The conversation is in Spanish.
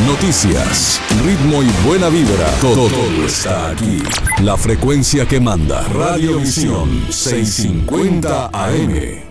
noticias, ritmo y buena vibra. Todo está aquí. La frecuencia que manda. Radiovisión 650 AM.